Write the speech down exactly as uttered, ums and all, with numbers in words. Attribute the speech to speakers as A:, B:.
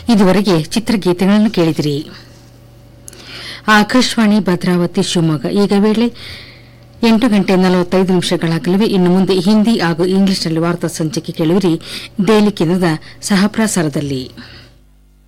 A: ಇದುವರೆಗೆ ಚಿತ್ರಗೀತೆಗಳನ್ನು ಕೇಳಿದಿರಿ. ಆಕಾಶವಾಣಿ ಭದ್ರಾವತಿ ಶಿವಮೊಗ್ಗ. ಈಗ ವೇಳೆ ಎಂಟು ಗಂಟೆ ನಲವತ್ತೈದು ನಿಮಿಷಗಳಾಗಲಿವೆ. ಇನ್ನು ಮುಂದೆ ಹಿಂದಿ ಹಾಗೂ ಇಂಗ್ಲಿಷ್ನಲ್ಲಿ ವಾರ್ತಾ ಸಂಚಿಕೆ ಕೇಳುವಿರಿ ದೆಹಲಿ ಕೇಂದ್ರದ ಸಹಪ್ರಸಾರದಲ್ಲಿ.